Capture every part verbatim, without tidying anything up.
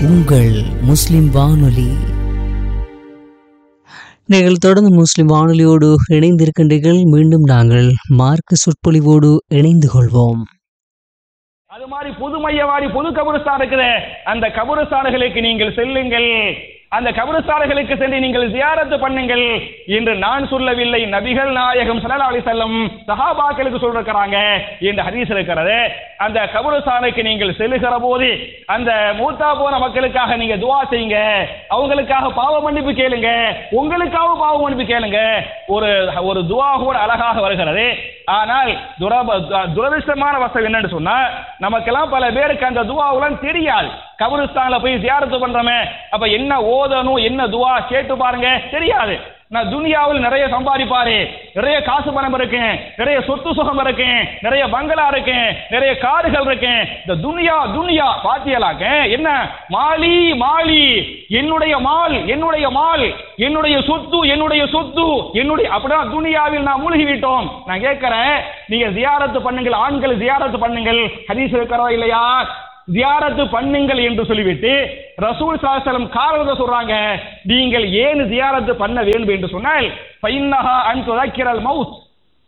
உங்கள் முஸ்லிம் வானொலி. நீங்கள் தொடர்ந்து முஸ்லிம் வானொலியோடு இணைந்திருக்கின்றீர்கள். மீண்டும் நாங்கள் மார்க்க சொற்பொழிவோடு இணைந்து கொள்வோம். அது மாதிரி புதுமையவாடி பொது கபருஸ்தான் இருக்குது. அந்த கபருஸ்தான்களுக்கு நீங்கள் செல்லுங்கள், அந்த கபருஸ்தான்களுக்கு சென்று நீங்கள் ஜியாரத்து பண்ணுங்கள் என்று நான் சொல்லவில்லை, நபிகள் நாயகம் ஸல்லல்லாஹு அலைஹி வஸல்லம் சஹாபாக்களுக்கு சொல்றாங்க என்று ஹதீஸ் இருக்கிறது. அந்த கபருஸ்தானுக்கு நீங்கள் செல்லுகிற போது அந்த மூத்தா போன மக்களுக்காக நீங்க துஆ செய்யுங்க, அவங்களுக்காக பாவ மன்னிப்பு கேளுங்க, உங்களுக்காக பாவ மன்னிப்பு கேளுங்க. ஒரு ஒரு துஆ கூட அழகாக வருகிறது. ஆனால் துரதிர்ஷ்டமான வசம் என்னன்னு சொன்னா, நமக்கெல்லாம் பல பேருக்கு அந்த துஆவுலாம் தெரியாது. கபருஸ்தான்ல போய் ஜியாரத்து பண்றோமே, அப்ப என்ன ஓதணும் என்ன துஆ கேட்டு பாருங்க, தெரியாது. நான் துனியாவில் நிறைய சம்பாதிப்பாரு, நிறைய காசு பணம் இருக்கு, நிறைய சொத்து சுகம் இருக்கு, நிறைய பங்களா இருக்கு, நிறைய கார்கள் இருக்கு, இந்த துனியா துனியா பாத்தியலாக்க என்ன மாலி மாலி, என்னுடைய மால் என்னுடைய மால் என்னுடைய சொத்து என்னுடைய சொத்து என்னுடைய, அப்படிதான் துனியாவில் நான் மூழ்கி விட்டோம். நான் கேட்கிறேன், நீங்க ஜியாரத்து பண்ணுங்கள், ஆண்கள் ஜியாரத்து பண்ணுங்கள், ஹதீஸ் இருக்கிறதா இல்லையா? ஜியாரத்து பண்ணுங்கள் என்று சொல்லிவிட்டு ரசூல் ஸல்லல்லாஹு அலைஹி வஸல்லம் காரணத்தை சொல்றாங்க. நீங்கள் ஏன் ஜியாரத்து பண்ண வேண்டும் என்று சொன்னால், ஃபைன்னஹா அன் துதக்கிரல் மௌத்,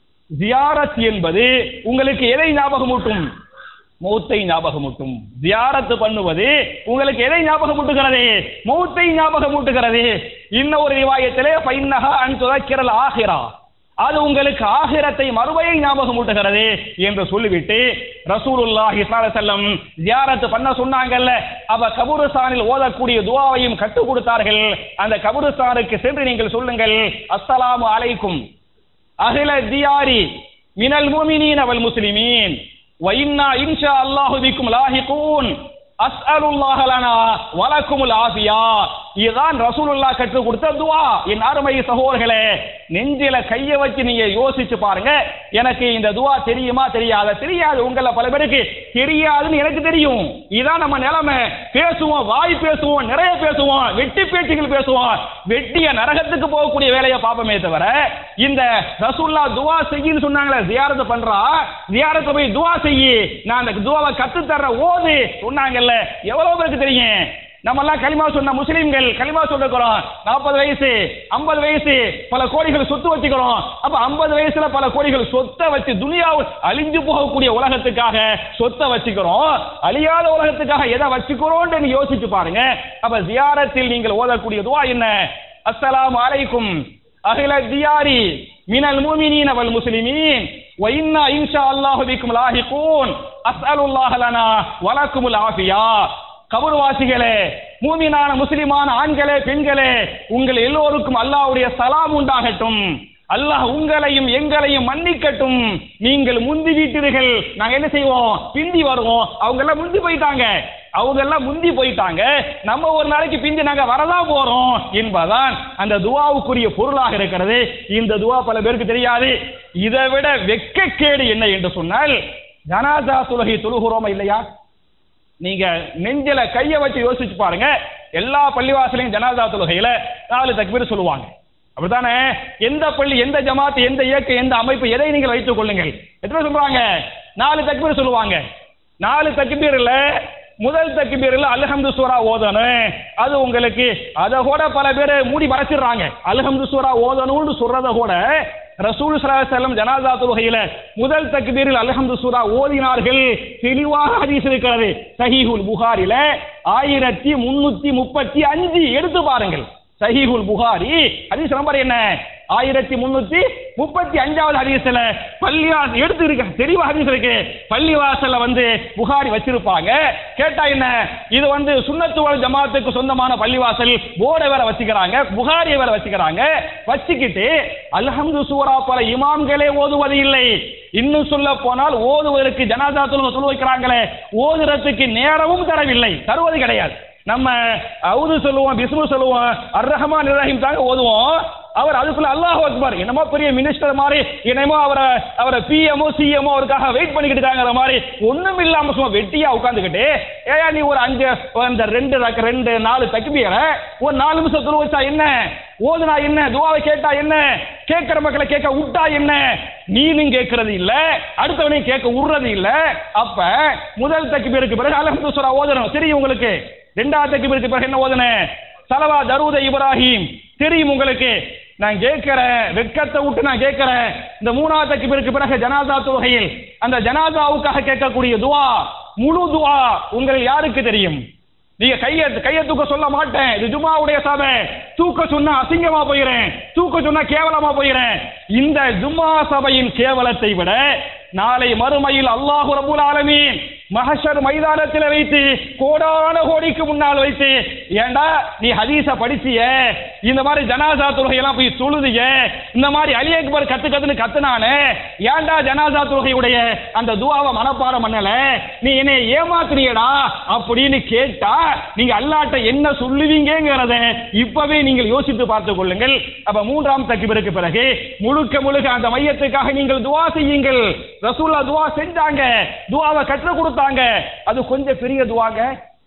ஜியாரத் என்பது உங்களுக்கு எதை ஞாபகமூட்டும்? மௌத்தை ஞாபகமூட்டும். ஜியாரத்து பண்ணுவது உங்களுக்கு எதை ஞாபகமூட்டுகிறது? மௌத்தை ஞாபகமூட்டுகிறது. இன்னொரு ரிவாயத்திலே ஃபைன்னஹா அன் துதக்கிரல் ஆஹிரா, அது உங்களுக்கு ஆகிரத்தை மறுமையை ஞாபகமூட்டுகிறது என்று சொல்லிவிட்டு ரசூலுல்லாஹி ஸல்லல்லாஹு அலைஹி வஸல்லம் ஜியாரத் பண்ண சொன்னாங்கல்ல, அப்ப கபருஸ்தானில் ஓதக்கூடிய துஆவையும் கற்றுக் கொடுத்தார்கள். அந்த கபருஸ்தானுக்கு சென்று நீங்கள் சொல்லுங்கள், அஸ்ஸலாமு அலைக்கும் அஹ்ல தியாரி மினல் முஃமினீன வல் முஸ்லிமீன் வ இன்னா இன்ஷா அல்லாஹு பிக்கும் லாஹிகூன் அஸ்அலுல்லாஹ லனா வலக்குமுல் ஆஃபியா. இதுதான் ரசூலுல்லாஹ் கற்றுக் கொடுத்த துஆ. என் அருமை சகோதரர்களே, நெஞ்சில கைய வச்சு நீங்க யோசிச்சு பாருங்க, எனக்கு இந்த துஆ தெரியுமா தெரியாத? தெரியாது. உங்கள பல பேருக்கு தெரியாதுன்னு எனக்கு தெரியும். இதான் நம்ம நிலைமை. பேசுவோம், வாய் பேசுவோம், நிறைய பேசுவோம், வெட்டி பேச்சுகள் பேசுவோம், வெட்டிய நரகத்துக்கு போகக்கூடிய வேலையை பார்ப்போமே தவிர, இந்த ரசூலுல்லாஹ் துஆ செய்யின்னு சொன்னாங்களே, ஜியாரத் பண்றா, ஜியாரத் போய் துஆ செய்யி, நான் அந்த துஆவை கத்து தர்ற ஓது சொன்னாங்க, எவ்வளவு பேருக்கு தெரியும்? நம்ம எல்லாம் கலிமா சொன்ன முஸ்லிம்கள், கலிமா சொல்லிருக்கிறோம், நாற்பது வயசு ஐம்பது வயசு பல கோடிகள் சொத்து வச்சுக்கிறோம். அப்ப ஐம்பது வயசுல பல கோடிகள் சொத்தை வச்சு துனியாவில் அழிஞ்சு போகக்கூடிய உலகத்துக்காக சொத்தை வச்சுக்கிறோம், அழியாத உலகத்துக்காக எதை வச்சுக்கிறோம் யோசிச்சு பாருங்க. அப்ப ஜியாரத்தில் நீங்கள் ஓதக்கூடிய துஆ என்ன? அஸ்ஸலாமு அலைக்கும் அஹ்ல தியாரி மினல் முஃமினீன வல் முஸ்லிமீன் வ இன்னா இன்ஷா அல்லாஹு பிக்கும் லாஹிகூன் அஸ்அலுல்லாஹ லனா வலக்குமுல் ஆஃபியா. கபர்வாசிகளே, மூமினான முஸ்லிமான ஆண்களே பெண்களே, உங்கள் எல்லோருக்கும் அல்லாஹ்வுடைய சலாம் உண்டாகட்டும், அல்லாஹ் உங்களையும் எங்களையும் மன்னிக்கட்டும். நீங்கள் முந்தி விட்டீர்கள், நாங்க என்ன செய்வோம்? பிந்தி வருவோம். அவங்க எல்லாம் முந்தி போயிட்டாங்க, அவங்க எல்லாம் முந்தி போயிட்டாங்க, நம்ம ஒரு நாளைக்கு பிந்தி நாங்க வரதான் போறோம் என்பதான் அந்த துஆவுக்குரிய பொருளாக இருக்கிறது. இந்த துஆ பல பேருக்கு தெரியாது. இதை விட வெட்கக்கேடு என்ன என்று சொன்னால், ஜனாஸா தொழுகை தொழுகிறோமா இல்லையா? நீங்க நெஞ்சில கைய வச்சு யோசிச்சு பாருங்க. எல்லா பள்ளிவாசலையும் ஜனாஸா தொழுகையில நாலு தக்பீர் சொல்லுவாங்க, அப்படித்தானே? எந்த பள்ளி, எந்த ஜமாத், எந்த இயக்க, எந்த அமைப்பு, எதை நீங்கள் வைத்துக் கொள்ளுங்கள், எத்தனை சொல்றாங்க? நாலு தக்பீர் சொல்லுவாங்க. நாலு தக்பீர்ல முதல் தக்பீர்ல அல்ஹம்து சூரா ஓதணும். அது உங்களுக்கு அதை கூட பல பேர் மூடி மறைச்சிடுறாங்க. அல்ஹம்து சூரா ஓதணும்னு சொல்றத கூட ரசூல் ஸல்லல்லாஹு அலைஹி வஸல்லம் ஜனாஸா தொழுகையில முதல் தக்பீரில் அல்ஹம்து சூரா ஓதினார்கள். தெளிவாக ஹதீஸ் இருக்கிறது. சஹீஹுல் புகாரில ஆயிரத்தி முன்னூத்தி முப்பத்தி அஞ்சு எடுத்து பாருங்கள். சஹீஹுல் புகாரி ஹதீஸ் நம்பர் என்ன? ஆயிரத்தி முன்னூத்தி முப்பத்தி அஞ்சாவது ஹதீஸ்ல பள்ளிவாசல் எடுத்து இருக்கு, தெளிவா ஹதீஸ் இருக்கு. பள்ளிவாசல்ல வந்து புகாரி வச்சிருப்பாங்க. கேட்டா என்ன, இது வந்து சுன்னத்து வல் ஜமாத்துக்கு சொந்தமான பள்ளிவாசல், போர்ட வேற வச்சுக்கிறாங்க, புகாரிய வேற வச்சுக்கிறாங்க. வச்சுக்கிட்டு அல்ஹம்து சூரா பல இமாம்களே ஓதுவது இல்லை. இன்னும் சொல்ல போனால் ஓதுவதற்கு ஜனாஸா தொழுகை தொழு வைக்கிறாங்களே, ஓதுறதுக்கு நேரமும் தரவில்லை, தருவது கிடையாது. நம்ம அவுது சொல்லுவோம், பிஸ்மு சொல்லுவோம், அர் ரஹ்மான் ரஹீம் தாங்க ஓதுவோம். அவர் அதுக்குள்ள அல்லாஹ் அக்பர் என்னமோ பெரிய மினிஸ்டர் மாதிரி, என்னமோ அவரை அவரை பிஎம்ஓ சிஎம்ஓ அவருக்காக வெயிட் பண்ணிக்கிட்டு இருக்காங்கிற மாதிரி ஒண்ணும் இல்லாம சும்மா வெட்டியா உட்காந்துக்கிட்டு, ஏயா நீ ஒரு அஞ்சு அந்த ரெண்டு ரெண்டு நாலு தக்பீரை ஒரு நாலு நிமிஷம் தொழு வச்சா என்ன, ஓதுனா என்ன, துஆவை கேட்டா என்ன, கேட்கிற மக்களை கேட்க விட்டா என்ன, நீனும் கேட்கறது இல்ல, அடுத்தவனையும் கேட்க விடுறது இல்ல. அப்ப முதல் தக்பீருக்கு பிறகு அல்ஹம்து சூரா ஓதணும். சரி, உங்களுக்கு ரெண்டாவது தக்பீருக்கு பிறகு என்ன ஓதுனேன்? ஸலவா தரூத இப்ராஹிம். தெரியும் உங்களுக்கு. நான் கேட்கிறேன், வெட்கத்தை விட்டு நான் கேட்கிறேன், இந்த மூணாவது தக்பீருக்கு பிறகு ஜனாசா தொழுகையில் அந்த ஜனாசாவுக்காக கேட்கக்கூடிய துஆ, முழு துஆ உங்களில் யாருக்கு தெரியும்? நீங்க கைய கைய தூக்க சொல்ல மாட்டேன், இது ஜும்மாவுடைய சபை, தூக்க சொன்னா அசிங்கமா போயிறேன், தூக்க சொன்னா கேவலமா போயிறேன். இந்த ஜும்மா சபையின் கேவலத்தை விட நாளை மறுமையில் அல்லாஹ் ரப்பல் ஆலமீன் மஹ்ஷர் மைதானத்தில் வைத்து கோடான கோடிக்கு முன்னால் வைத்து, ஏண்டா நீ ஹதீஸ படிச்சிய, இந்த மாதிரி ஜனாசா தொழுகை எல்லாம் போய் தொழுதிய, இந்த மாதிரி அலி அக்பர் கத்து கத்துன்னு கத்துனானே, ஏண்டா ஜனாசா தொழுகையுடைய அந்த துஆவை மனப்பாடம் பண்ணல, நீ என்னை ஏமாத்துறியடா அப்படின்னு கேட்டா நீங்க அல்லாஹ்ட்ட என்ன சொல்லுவீங்கங்கறத இப்பவே நீங்கள் யோசித்து பார்த்துக் கொள்ளுங்கள். அப்ப மூன்றாம் தக்பீருக்கு பிறகு முழுக்க முழுக்க அந்த மையத்துக்காக நீங்கள் துஆ செய்யுங்கள். ரசூலுல்லாஹ் துஆ செஞ்சாங்க, துஆவை கற்றுக் கொடுத்தாங்க. அது கொஞ்சம் பெரிய துஆங்க.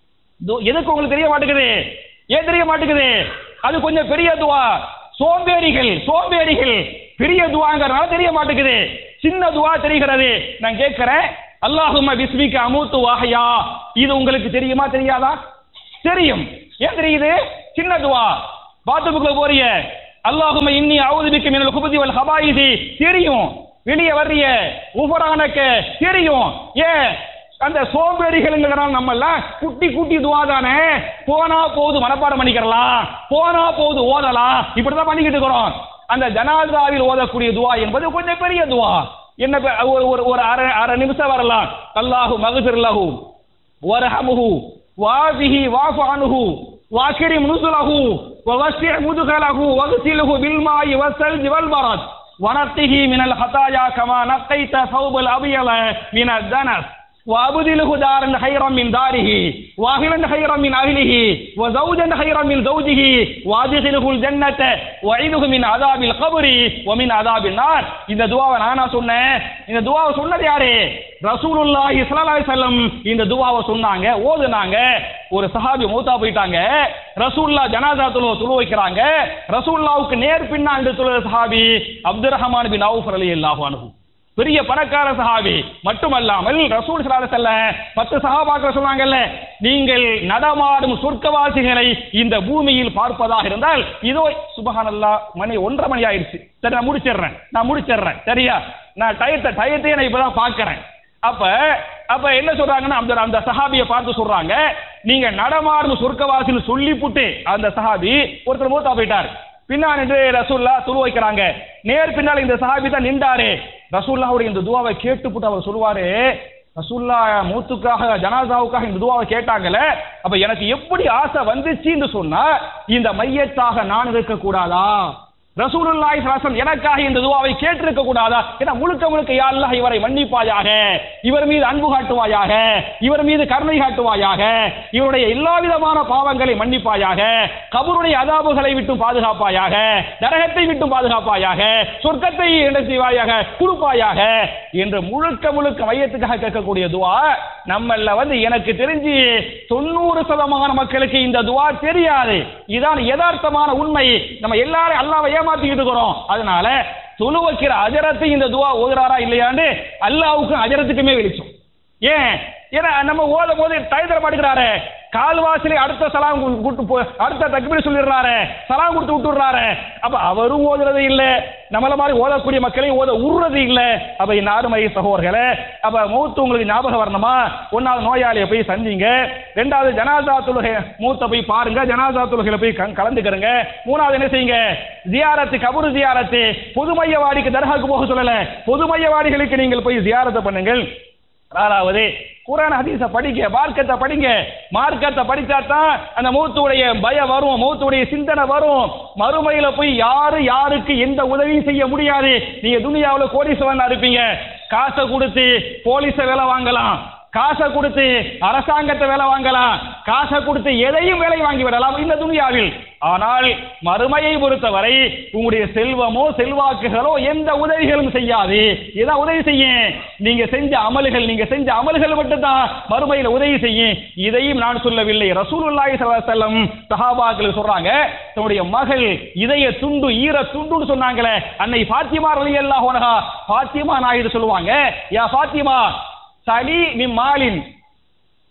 எதுக்கு உங்களுக்கு தெரிய மாட்டேங்குது? ஏன் தெரிய மாட்டேங்குது? அது கொஞ்சம் பெரிய துஆ. சோம்பேறிகள் சோம்பேறிகள் பெரிய துஆங்கறனால தெரிய மாட்டேங்குது, சின்ன துஆ தெரிகிறது. நான் கேட்கிறேன், அல்லாஹும்ம பிஸ்மிக அமூத்து வஹயா, இது உங்களுக்கு தெரியுமா தெரியாதா? தெரியும். ஏன் தெரியுது? சின்ன துஆ. பாத்ரூமுக்குள்ள போறிய, அல்லாஹும்ம இன்னி அஊது பிக்க மினல் குபுதி வல் ஹபாயிஸி, தெரியும். வெளியே வர்றிய உஃபரானக்க, தெரியும். ஏன்? அந்த சோம்பேறிகள்ங்கறனால நம்ம எல்லாம் குட்டி குட்டி துஆ தானே, போனா போது மனப்பாடம் பண்ணிக்கலாம், போனா போது ஓதலாம், இப்படிதான் பண்ணிக்கிட்டு இருக்கிறோம். அந்த ஜனாசாவில் ஓதக்கூடிய துஆ என்பது கொஞ்சம் பெரிய துஆ. என்ன ஒரு ஒரு அரை அரை நிமிஷம் வரலாம். அல்லாஹு மக்ஃபிர் லஹு வர்ஹம்ஹு வாஃபிஹி வாஃபு அன்ஹு வாக்ரிம் நுஸுலஹு வவஸ்ஸி' முத்கலஹு வக்ஸில்ஹு பில் மாஇ வஸ்ஸல்ஜி வல் பரத் வனத்திஹி மினல் ஹதாயா கமா நக்கைத ஸௌபல் அபியல மினத் தனஸ் وأبدله دارا خيرا من داره وأهلا خيرا من أهله وزوجا خيرا من زوجه وأدخله الجنة وأعيذه من عذاب القبر ومن عذاب النار. இந்த துஆவை நானா சொன்னேன்? இந்த துஆவை சொன்னது யாரு? ரசூலுல்லாஹி ஸல்லல்லாஹு அலைஹி வஸல்லம் இந்த துஆவை சொன்னாங்க, ஓதுனாங்க. ஒரு சஹாபி மௌத்தா போயிட்டாங்க, ரசூலுல்லாஹ் ஜனாஸா தொழுவ தொழு வைக்கிறாங்க. ரசூலுல்லாஹ்வுக்கு நேர் பின்னாடி தொழுத சஹாபி அப்துர் ரஹ்மான் பின் அவுஃப் ரலியல்லாஹு அன்ஹு, பெரிய பணக்கார சஹாபி. மட்டுமல்லாமல் ரசூல் ஸல்லல்லாஹு அலைஹி வஸல்லம் பத்து சஹாபாக்கள் சொன்னாங்கல்ல, நீங்கள் நடமாடும் சொர்க்கவாசிகளை இந்த பூமியில் பார்ப்பதாக இருந்தால், இதோ சுப்ஹானல்லாஹ் மணி ஒன்றரை மணி ஆயிடுச்சு, சரி நான் முடிச்சிடுறேன் நான் முடிச்சிடுறேன் சரியா, நான் டயத்தை டயத்தையே நான் இப்பதான் பார்க்கிறேன். அப்ப அப்ப என்ன சொல்றாங்கன்னா, அந்த அந்த சஹாபியை பார்த்து சொல்றாங்க, நீங்க நடமாடும் சொர்க்கவாசின்னு சொல்லிப்புட்டு அந்த சஹாபி ஒருத்தர் மூத்தா போயிட்டார். பின்னாடி ரசூலுல்லாஹ் தொழு வைக்கிறாங்க, நேர் பின்னால் இந்த சஹாபி தான் நின்றாரு. ரசூலுல்லாஹ்வுடைய இந்த துஆவை கேட்டுப்புட்டு அவர் சொல்வாரு, ரசூலுல்லாஹ் மூத்துக்காக ஜனாசாவுக்காக இந்த துஆவை கேட்டாங்கல்ல, அப்ப எனக்கு எப்படி ஆசை வந்துச்சுன்னு சொன்னா, இந்த மையத்தாக நான் இருக்க கூடாதா? ரசூலுல்லாஹி ஸல்லல்லாஹு அலைஹி வஸல்லம் எனக்காக இந்த துஆவை கேட்டிருக்க கூடாதா? ஏன்னா முழுக்க முழுக்க யா அல்லாஹ் இவரை மன்னிப்பாயாக, இவர் மீது அன்பு காட்டுவாயாக, இவர் மீது கருணை காட்டுவாயாக, இவருடைய எல்லா விதமான பாவங்களை மன்னிப்பாயாக, கபருடைய அதாபுகளை விட்டு பாதுகாப்பாயாக, நரகத்தை விட்டு பாதுகாப்பாயாக, சொர்க்கத்தை என்ன செய்வாயாக கொடுப்பாயாக என்று முழுக்க முழுக்க மையத்துக்காக கேட்கக்கூடிய துஆ. நம்மள வந்து எனக்கு தெரிஞ்சு தொண்ணூறு சதமான மக்களுக்கு இந்த துஆ தெரியாது. இதான் யதார்த்தமான உண்மை. நம்ம எல்லாரும் அல்லாஹ்வை ஏமாத்திக்கிட்டு இருக்கிறோம். அதனால தொழு வைக்கிற அஜரத்தை இந்த துஆ ஓதுறாரா இல்லையான்னு அல்லாஹ்வுக்கும் அஜரத்துக்குமே வெளிச்சம். ஏன்? ஏன்னா நம்ம ஓதும் போது டயத்துல மாட்டுக்கிறாரு, கால்வாசிலே அடுத்த சலாம் கூட்டு அடுத்த தக்பீர் சொல்லிடுறாரு, சலாம் கொடுத்து விட்டுறாரு. அப்ப அவரும் ஓதுறது இல்ல, நம்மள மாதிரி ஓதக்கூடிய மக்களையும் ஓத உருறது இல்ல. அப்ப இந்த ஆறுமை சகோதரர்களே, அப்ப மௌத்து உங்களுக்கு ஞாபகம் வரணுமா? ஒன்னாவது நோயாளியை போய் சந்திங்க, ரெண்டாவது ஜனாசா தொழுகை மூத்த போய் பாருங்க, ஜனாசா தொழுகையில போய் கலந்துக்கிறங்க. மூணாவது என்ன செய்யுங்க? ஜியாரத்து, கபரு ஜியாரத்து. பொதுமையவாடிக்கு தர்காவுக்கு போக சொல்லல, பொதுமையவாடிகளுக்கு நீங்கள் போய் ஜியாரத்தை பண்ணுங்கள். நாலாவது குர்ஆன் ஹதீஸை படிங்க, மார்க்கத்தை படிங்க. மார்க்கத்தை படிச்சா தான் அந்த மௌத்துடைய பயம் வரும், மௌத்துடைய சிந்தனை வரும். மறுமையில போய் யாரு யாருக்கு எந்த உதவியும் செய்ய முடியாது. நீங்க துனியாவுல கோடீஸ்வரனா இருப்பீங்க, காசை கொடுத்து போலீஸ வேலை வாங்கலாம், காசை கொடுத்து அரசாங்கத்தை வேலை வாங்கலாம், காசை கொடுத்து எதையும் வேலை வாங்கி விடலாம் இந்த துனியாவில். ஆனால் மறுமையை பொறுத்தவரை உங்களுடைய செல்வமோ செல்வாக்குகளோ எந்த உதவிகளும் செய்யாது. ஏதாவது உதவி செய்யும், நீங்க செஞ்ச அமல்கள், நீங்க செஞ்ச அமல்கள் மட்டும்தான் மறுமையில உதவி செய்யும். இதையும் நான் சொல்லவில்லை, ரசூலுல்லாஹி ஸல்லல்லாஹு அலைஹி வஸல்லம் சஹாபாக்கள் சொல்றாங்க. தன்னுடைய மகள் இதய துண்டு, ஈர துண்டுன்னு சொன்னாங்களே, அன்னை ஃபாத்திமா ரலியல்லாஹு அன்ஹா, ஃபாத்திமா நாயுடு சொல்லுவாங்க, யா ஃபாத்திமா சலி மின் மாலின்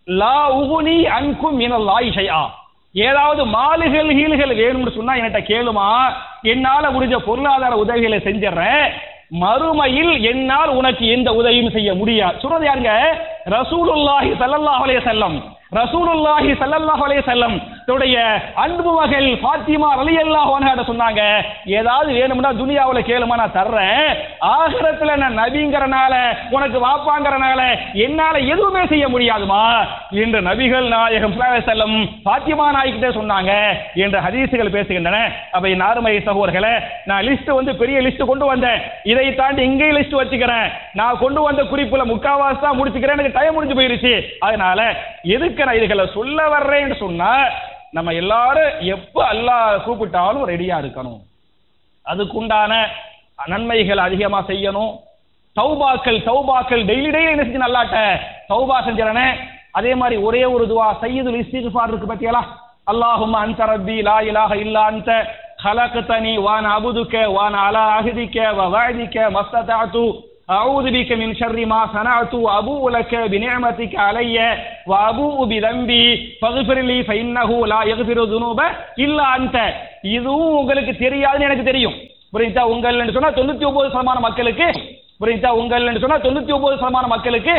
லா உகுனி அன்கும் மினல்லாஹி ஷைஆ, ஏதாவது மாலுகள் ஹீல்கள் வேணும்னு சொன்னா என்கிட்ட கேளுமா, என்னால முடிஞ்ச பொருளாதார உதவிகளை செஞ்சிடறேன், மறுமையில் என்னால் உனக்கு எந்த உதவியும் செய்ய முடியாது. சொல்றது யாருங்க? ரசூலுல்லாஹி ஸல்லல்லாஹு அலைஹி வஸல்லம். ரசூலுல்லாஹி ஸல்லல்லாஹு அலைஹி வஸல்லம் தன்னுடைய அன்பு மகள் ஃபாத்திமா ரலியல்லாஹு அன்ஹா சொன்னாங்க, ஏதாவது வேணும்னா துனியாவுல கேளுமா நான் தர்றேன், ஆகிரத்துல நான் நபிங்கறனால உனக்கு வாப்பாங்கறனால என்னால எதுவுமே செய்ய முடியாதுமா என்று நபிகள் நாயகம் ஸல்லல்லாஹு அலைஹி வஸல்லம் ஃபாத்திமா நாய்கிட்ட சொன்னாங்க என்ற ஹதீஸ்கள் பேசுகின்றன. அப்ப என் அருமை சகோதரர்களே, நான் லிஸ்ட் வந்து பெரிய லிஸ்ட் கொண்டு வந்தேன், இதை தாண்டி இங்கே லிஸ்ட் வச்சுக்கிறேன். நான் கொண்டு வந்த குறிப்புல முக்காவாசி தான் முடிச்சுக்கிறேன், எனக்கு டைம் முடிஞ்சு போயிருச்சு. அதனால எதுக்கு நான் இதுகளை சொல்ல வர்றேன்னு சொன்னா, நம்ம எல்லாரும் எப்ப அல்லாஹ் கூப்பிட்டாலும் ரெடியா இருக்கணும். அதுக்குண்டான நன்மைகள் அதிகமா செய்யணும். தௌபாக்கள் தௌபாக்கள் டெய்லி டெய்லி என்ன செஞ்சு நல்லாட்ட தௌபா செஞ்சிடனே. அதே மாதிரி ஒரே ஒரு துவா சய்யிதுல் இஸ்திக்ஃபார் இருக்கு பத்தியலா, அல்லாஹும்ம அன்த ரப்பி லா இலாஹ இல்லா அன்த خلقتني وانا عبدك وانا على عهدك ووعدك ما استطعت اعوذ بك من شر ما صنعت وابوء لك بنعمتك علي وابوء بذنبي فاغفر لي فانه لا يغفر الذنوب الا انت. இதுவும் உங்களுக்கு தெரியாதுன்னு எனக்கு தெரியும். புரியுதா? உங்கள்னு சொன்னா தொண்ணூத்தி ஒன்பது சதவீதம் மக்களுக்கு புரியுதா? உங்கள்னு சொன்னா தொண்ணூத்தி ஒன்பது சதவீதம் மக்களுக்கு